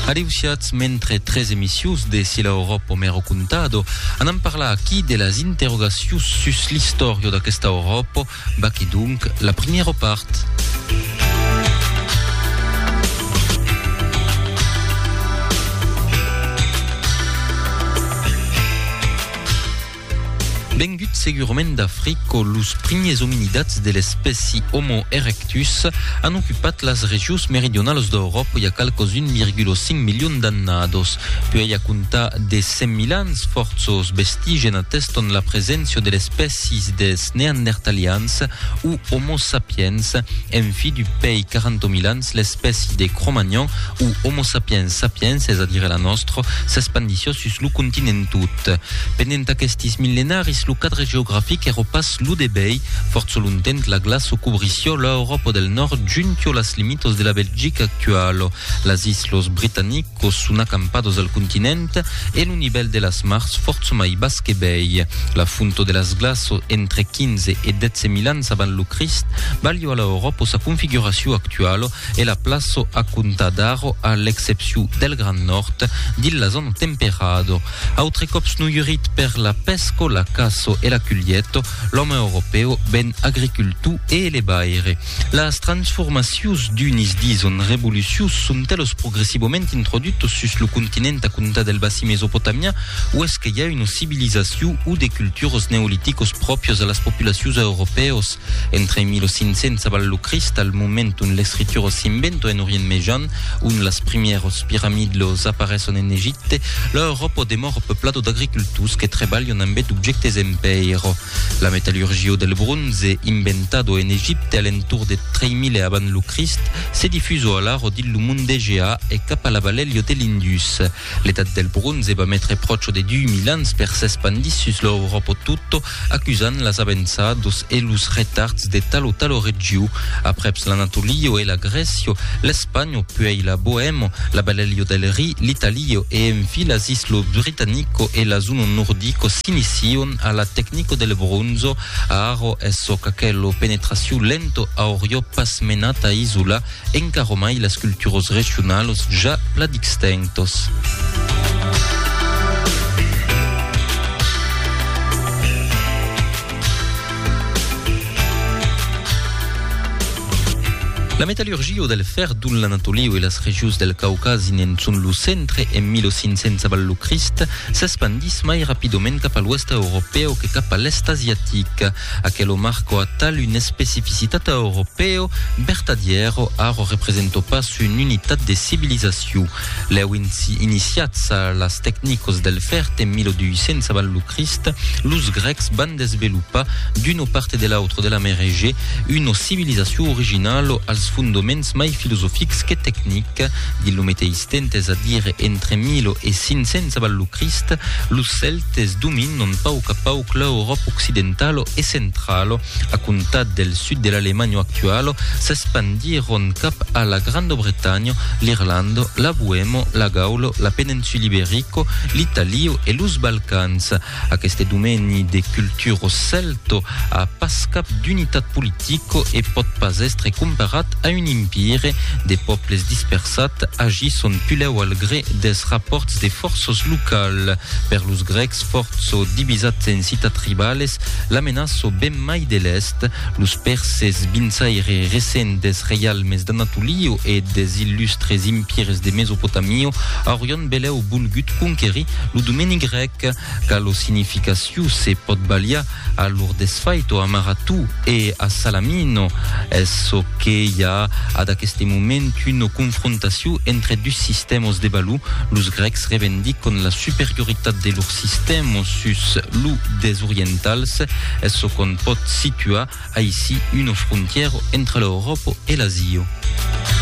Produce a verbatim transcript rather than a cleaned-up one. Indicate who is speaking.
Speaker 1: Arrivsiats mentre tres emissius de Sila Europa mero contado, anam parla aquí de las interrogacions sus l'historia d'aquesta Europa, baqui donc la primera part. Vengut segurament d'Africa, los primers hominidats de l'espècie Homo erectus han ocupat les regions meridionals d'Europa hi ha calcos un virgule cinc milions d'annados. Puis hi ha comptar de cent mil anys, forços vestigen ateston la presència de l'espècie des neandertalians ou Homo sapiens, en fi du pays quarante mil anys, l'espècie de Cro-Magnon ou Homo sapiens sapiens, és a dir la nostra, s'expandició sus lo continent tot. Pendent aquests mil·lenaris, lo cadre geogràfic era pas lo de bei, força longtemps la glaça cobrició l'Europa del Nord juntio las limitos de la Bèlgica actual. Las islas británicos són acampados al continent e lo nivell de las mars força mai bas que bei. La fonte de las glaços entre quinze e dotze mil anys avant lo Crist valio a l'Europa sa configuració actual e la plaça a comptar d'ara a l'excepció del Gran Nord dins la zona temperada. Altre cops nuirit per la pesca, la caça e la culieta, l'home europeu ben agricultura e elevaire. Las transformacions d'unis dison revolucions són telos progressivament introdutos sus lo continent a comptar del bassin mesopotamia o és que hi ha una civilizació o de cultures neolíticos pròpios a les populacions europeos. Entre mil cinc-cents avant lo Crist, al moment on l'escritura s'inventa en Orient Mejan, on les primeros piramides apareixen en Egipte, l'Europa demora poblado d'agricultors que treballen amb objectes imperio. La metallurgia del bronze, inventado en Egipte alentour de tres mil avant lo Crist, se diffuso alaro dins lo món d'Egea e cap a la valèlia de l'Indus. L'edat del bronze va metre proche de dix mil ans per s'expandir sus l'Europa tutto, accusant las avançados e los retards de tal o tal regió. Apreps l'Anatolio e la Grècia, l'Espanya, puis la Bohème, la valèlia del Ri, l'Italia e en fi las islas britannico e la zona nordico s'inicion a la tecnico del bronzo, a aro esso caquello penetració lento a orio pas menat a isola encaro mai las culturos regionalos ja pladixtentos. La metallurgia del fer d'un l'Anatolio e les regions del Caucas en són lo centre en mil cinc-cents avant lo Crist s'expandís mai rapidament cap a l'oest europeu que cap a l'est asiàtic. Aquello marco a tal una especificitat europeo vertadiero aro represento pas una unitat de civilizació. Leu iniciats a las tècnicos del fer en mil vuit-cents avant lo Crist, los grecs van desenvolupar d'una part de l'altra de la mer Egea una civilizació original als fondaments mai filosòfics que tècnic. Dins lo mateix temps, és a dir, entre mil e cinc-cents avant lo Crist, los celtes dominen pauc a pauc l'Europa occidental e central. A comptar del sud de l'Alemanya actual, s'expandiron cap a la Gran Bretanya, l'Irlanda, la Bohème, la Gaula, la península Ibèrica, l'Itàlia e los Balcans. Aquest domini de cultura celta ha pas cap d'unitat politica e pot pas estre comparat a un empire de pobles dispersats agisson puleu al gré des rapports de forces locals. Per los grecs, forço divisats en citats tribales, l'amenaço ben mai de l'est, los perses binsaire recent des reialmes d'Anatolio e des illustres empires de Mesopotamio aurion beleu volgut conquerir lo domini grec, ca lo significació se pot baliar a lor desfaito a Maratu e a Salamino, esso que hi ha a d'aquest moment una confrontació entre dos sistemes de valor. Los grecs revendiquen la superioritat de lor sistema sus lo des orientals, esso qu'on pot situar aici una frontiera entre l'Europa e l'Àsia.